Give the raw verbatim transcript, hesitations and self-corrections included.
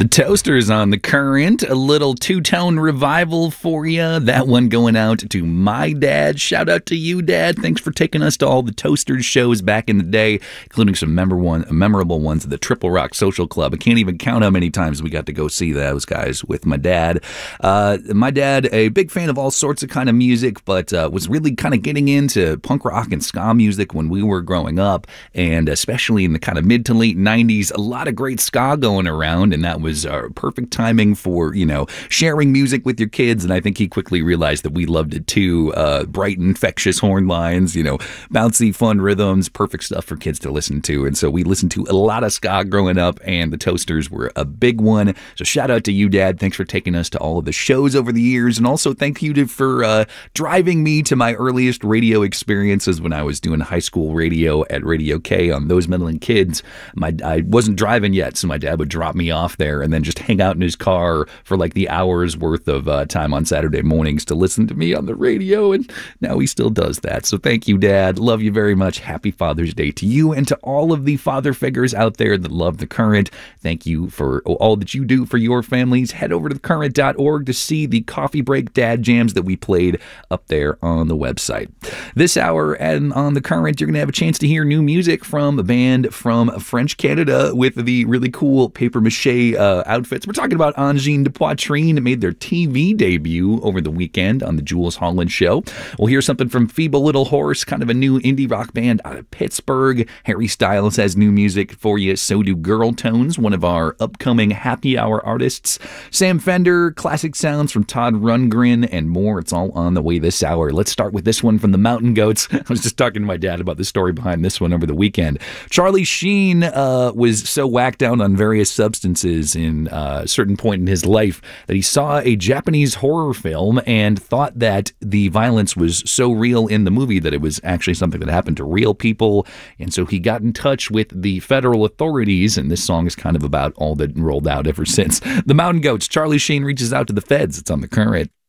The Toasters on the Current, a little two-tone revival for you. That one going out to my dad. Shout out to you, Dad. Thanks for taking us to all the Toasters shows back in the day, including some member one, memorable ones at the Triple Rock Social Club. I can't even count how many times we got to go see those guys with my dad. Uh, my dad, a big fan of all sorts of kind of music, but uh, was really kind of getting into punk rock and ska music when we were growing up, and especially in the kind of mid to late nineties, a lot of great ska going around, and that was Uh, perfect timing for, you know, sharing music with your kids. And I think he quickly realized that we loved it too. Uh, bright, infectious horn lines, you know, bouncy, fun rhythms, perfect stuff for kids to listen to. And so we listened to a lot of ska growing up, and the Toasters were a big one. So shout out to you, Dad. Thanks for taking us to all of the shows over the years. And also thank you to, for uh, driving me to my earliest radio experiences when I was doing high school radio at Radio K on Those Meddling Kids. My, I wasn't driving yet, so my dad would drop me off there and then just hang out in his car for like the hour's worth of uh, time on Saturday mornings to listen to me on the radio, and now he still does that. So thank you, Dad. Love you very much. Happy Father's Day to you and to all of the father figures out there that love the Current. Thank you for all that you do for your families. Head over to the current dot org to see the coffee break dad jams that we played up there on the website. This hour and on the Current, you're going to have a chance to hear new music from a band from French Canada with the really cool papier-mâché uh, outfits. We're talking about Angine de Poitrine. Made their T V debut over the weekend on the Jules Holland Show. We'll hear something from Feeble Little Horse, kind of a new indie rock band out of Pittsburgh. Harry Styles has new music for you. So do Girl Tones, one of our upcoming happy hour artists. Sam Fender, classic sounds from Todd Rundgren, and more. It's all on the way this hour. Let's start with this one from the Mountain Goats. I was just talking to my dad about the story behind this one over the weekend. Charlie Sheen uh, was so whacked out on various substances in uh, a certain point in his life that he saw a Japanese horror film and thought that the violence was so real in the movie that it was actually something that happened to real people. And so he got in touch with the federal authorities, and this song is kind of about all that rolled out ever since. The Mountain Goats, Charlie Sheen reaches out to the feds. It's on the Current.